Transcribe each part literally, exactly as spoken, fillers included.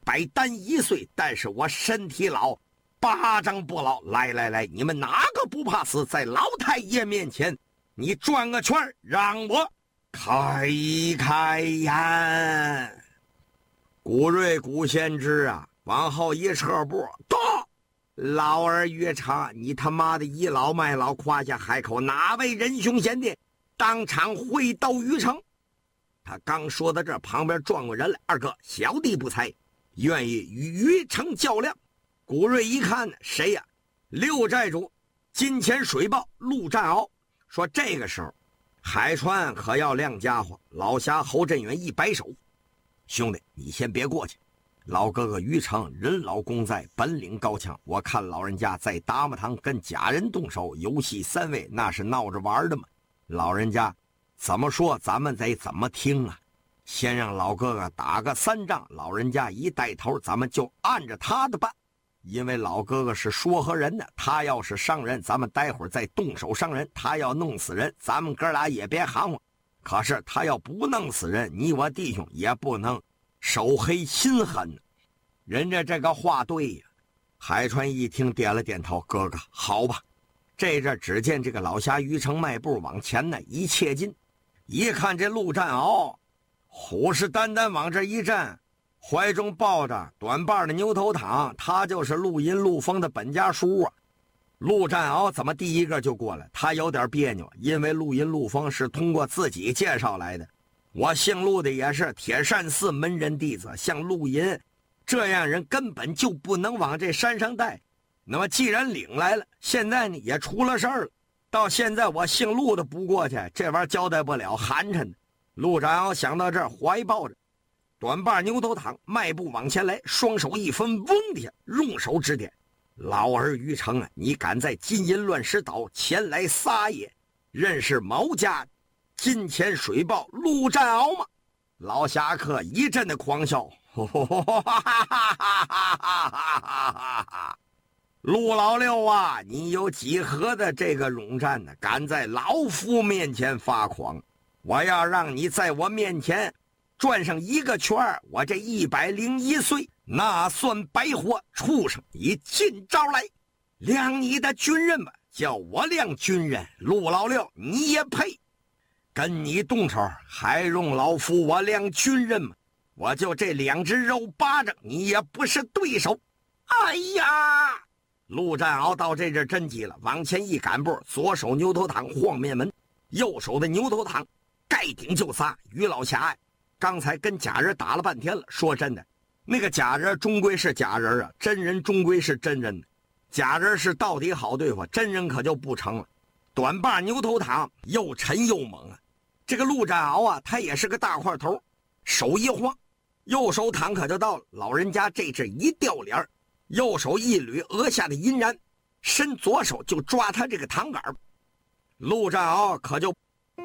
百单一岁，但是我身体老，巴掌不老。来来来，你们哪个不怕死？在老太爷面前，你转个圈，让我开开眼。古瑞古先知啊，往后一撤步，到老儿于常，你他妈的倚老卖老，夸下海口，哪位仁兄贤弟？当场回到于城。他刚说到这，旁边转过人来，二哥，小弟不才，愿意与于城较量。古瑞一看，谁呀？六寨主金钱水豹陆战鳌。说这个时候海川可要亮家伙。老侠侯振远一摆手，兄弟你先别过去，老哥哥于城人老功在，本领高强，我看老人家在达摩堂跟假人动手，游戏三位，那是闹着玩的嘛。老人家怎么说咱们得怎么听啊？先让老哥哥打个三仗，老人家一带头，咱们就按着他的办。因为老哥哥是说和人的，他要是伤人，咱们待会儿再动手伤人；他要弄死人，咱们哥俩也别含糊。可是他要不弄死人，你我弟兄也不能手黑心狠。人家这个话对呀。海川一听点了点头，哥哥好吧。这阵只见这个老侠于城迈步往前呢，一切近，一看这陆战鳌虎视眈眈往这一站，怀中抱着短把的牛头糖，他就是陆银陆丰的本家叔啊。陆战鳌怎么第一个就过来？他有点别扭，因为陆银陆丰是通过自己介绍来的。我姓陆的也是铁扇寺门人弟子，像陆银这样人根本就不能往这山上带。那么既然领来了，现在呢也出了事儿了，到现在我姓陆的不过去，这玩意儿交代不了，寒碜的。陆战鳌想到这儿，怀抱着短把牛头糖，迈步往前来，双手一分，嗡的下，用手指点：老儿于城啊，你敢在金银乱石岛前来撒野，认识毛家金钱水豹陆战鳌吗？老侠客一阵的狂笑，哈哈哈哈哈哈！陆老六啊，你有几何的这个勇战呢？敢在老夫面前发狂！我要让你在我面前转上一个圈，我这一百零一岁那算白活。畜生，你尽招来，量你的军人吧！叫我量军人，陆老六你也配？跟你动手还用老夫我量军人吗？我就这两只肉巴掌，你也不是对手。哎呀！陆战鳌到这阵真急了，往前一赶步，左手牛头糖晃面门，右手的牛头糖盖顶就撒。于老侠呀，刚才跟假人打了半天了，说真的，那个假人终归是假人啊，真人终归是真人。假人是到底好对付，真人可就不成了。短把牛头糖又沉又猛啊！这个陆战鳌啊，他也是个大块头，手一晃，右手糖可就到了。老人家这阵一掉脸，右手一捋额下的银髯，伸左手就抓他这个糖杆。陆战鳌可就。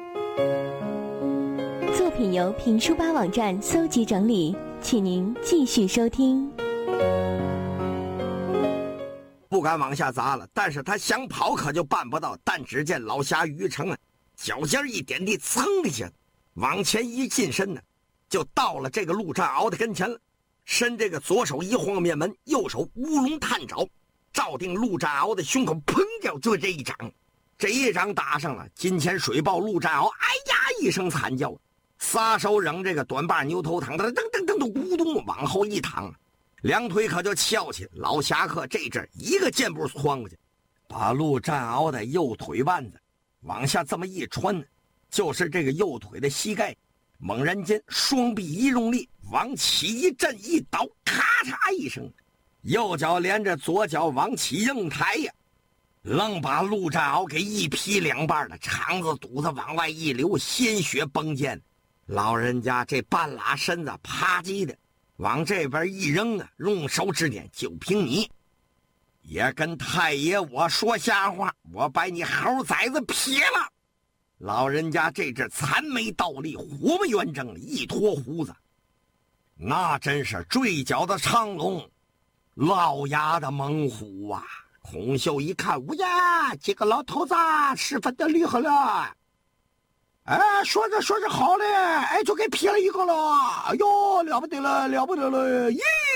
作品由评书吧网站搜集整理，请您继续收听。 不敢往下砸了，但是他想跑可就办不到。但只见老侠于城啊，脚尖一点地，噌的一下往前一近身呢，就到了这个陆战鳌的跟前了。伸这个左手一晃面门，右手乌龙探爪，照定陆战鳌的胸口，砰就就这一掌。这一掌打上了，金钱水豹陆战鳌哎呀一声惨叫，撒手扔这个短把牛头糖，噔噔噔噔噔咕咚往后一躺，两腿可就翘起。老侠客这阵一个箭步窜过去，把陆战鳌的右腿腕子往下这么一穿，就是这个右腿的膝盖。猛然间双臂一用力，往起一震一倒，咔嚓一声，右脚连着左脚往起硬抬呀，愣把陆战鳌给一劈两半了，肠子肚子往外一流，鲜血崩溅。老人家这半拉身子啪叽的往这边一扔啊，用手指点：就凭你也跟太爷我说瞎话，我把你猴崽子劈了！老人家这阵残眉倒立，虎目圆睁，一脱胡子，那真是坠角的长龙，烙牙的猛虎啊！孔秀一看，乌呀，这个老头子十分的厉害了。哎，说着说着好嘞，哎，就给劈了一个了。哎呦，了不得了，了不得了！咦。